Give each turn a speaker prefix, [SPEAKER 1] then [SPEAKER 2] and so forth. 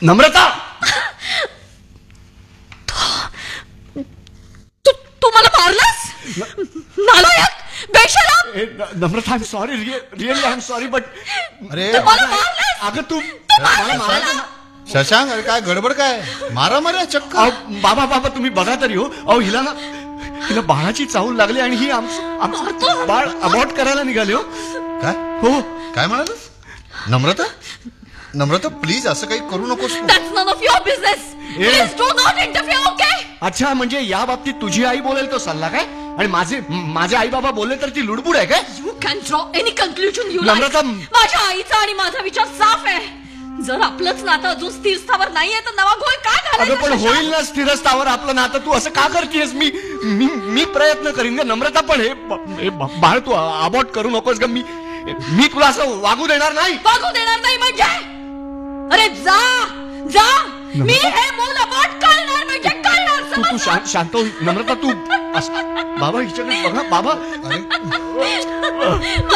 [SPEAKER 1] नम्रता,
[SPEAKER 2] तू मला मारलास? नालायक, बेशरम.
[SPEAKER 1] नम्रता, I am sorry, really I am sorry, but
[SPEAKER 3] अरे
[SPEAKER 2] मला मारलास?
[SPEAKER 1] अगं तू मला मारायचं ना.
[SPEAKER 3] शशांक, अरे काय गडबड काय? मारा मारा चक्क.
[SPEAKER 1] बाबा तुम्ही बघा तरी हो. अहो हिला बाळाची चाहूल लागली आणि ही आमचं बाळ अबॉर्ट करायला निघाली हो.
[SPEAKER 3] काय
[SPEAKER 1] हो.
[SPEAKER 3] काय म्हणालस? नम्रता प्लीज असं काही करू नकोस तू.
[SPEAKER 2] That's none of your business. Please do not interfere, okay?
[SPEAKER 1] अच्छा, म्हणजे या बाबतीत तुझी आई बोलेल तो सल्ला काय आणि माझे आई बाबा बोलले तर ती लुडबुड आहे काय?
[SPEAKER 2] You can draw any conclusion you like.
[SPEAKER 1] नम्रता,
[SPEAKER 2] माझ्या आईचा आणि माझा विचार साफ आहे. जर आपलंच नातं अजून स्थिर स्थावर नाहीये तर नवा घोळ का
[SPEAKER 1] अगं
[SPEAKER 2] घालायचा?
[SPEAKER 1] पण होईल ना स्थिरस्थावर आपलं नातं. तू असं का करतेस? मी प्रयत्न करीन ग नम्रता, पण हे बाळ तू अबॉर्ट करू नकोस ग. मी तुला असं वागू देणार नाही.
[SPEAKER 2] वागू देणार नाही म्हणजे? अरे जा मी हे मूल अबॉर्ट करणार म्हणजे करणार.
[SPEAKER 1] तू शांत हो नम्रता. तू बाबा हिच्याकडे बघा. बाबा
[SPEAKER 3] अरे